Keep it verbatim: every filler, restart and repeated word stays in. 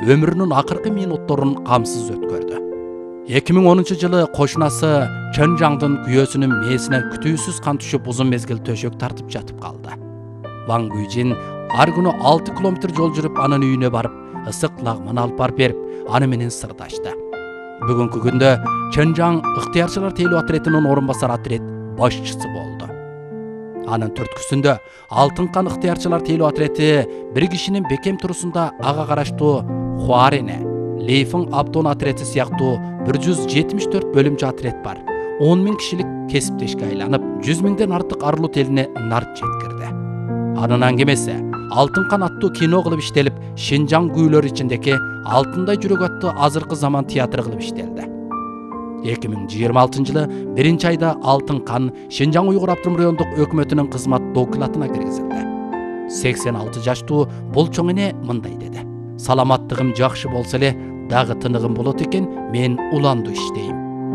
өмірінің ақырғы минутторын қамсыз өткөрді. эки миң онунчу жылы кошунасы Чөнжаңдын күйөөсүнүн мээсине күтүүсүз кан түшүп узун мезгил төшөк тартып жатып калды. Ван Гүйжин ар күнү алты километр жол жүрүп анын үйүнө барып, ысык лагман алып барып берип, аны менен сырдашты. Бүгүнкү күндө Чөнжаң ыктыярчылар тейлөө отретинин орун басар отрет башчысы болду. Анын түрткүсүндө Алтын кан ыктыярчылар тейлөө отрети бир кишинин бекем турусунда ага караштуу Хуарене, Лейфин Аптон отрети сыяктуу бир жүз жетимиш төрт бөлүмчө отрет бар. он миң кишилик кесиптешке айланып, жүз миңден артык арлуу элине нарт жеткирди. Анын аңгемеси Алтын кан аттуу кино кылып иштелип, Шинжаң күүлөр ичиндеги Алтындай жүрөк аттуу азыркы заман театры кылып иштелди. эки миң жыйырма алтынчы жылы биринчи айда Алтын кан Шинжаң уйгур автономдук райондук өкмөтүнүн кызмат документына киргизилди. сексен алты жаштуу бул чоң эне мындай деди: "Саламаттыгым жакшы болсо эле, дагы тыныгым болот экен, мен уланду иштейм.